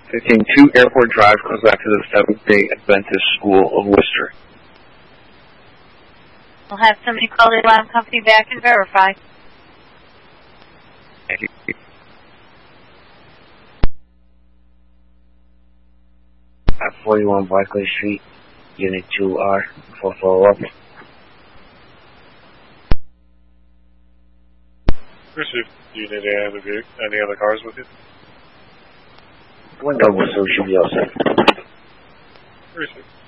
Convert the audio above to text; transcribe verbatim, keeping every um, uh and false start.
fifteen two Airport Drive comes back to the Seventh-day Adventist School of Worcester. We'll have somebody call the alarm company back and verify. Thank you. At forty-one Barclay Street, Unit two R, for follow-up. Received. Do you need any other, vehicle, any other cars with you? One double, so we should be all set. Received.